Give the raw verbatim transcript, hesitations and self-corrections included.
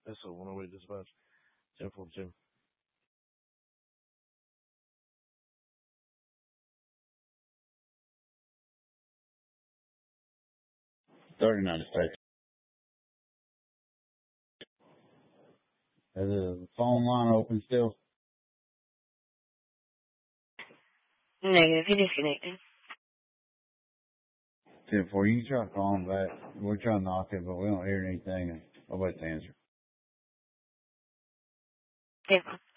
S O one oh eight dispatch. ten forty-two. thirty-nine dispatch. Is the phone line open still? Negative, you disconnected. ten four, you can try calling back. We're trying to knock it, but we don't hear anything. Nobody's answer. Yeah.